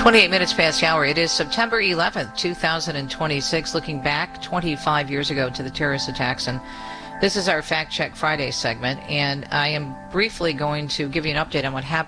28 minutes past the hour. It is September 11th, 2026, looking back 25 years ago to the terrorist attacks. And this is our Fact Check Friday segment. And I am briefly going to give you an update on what happened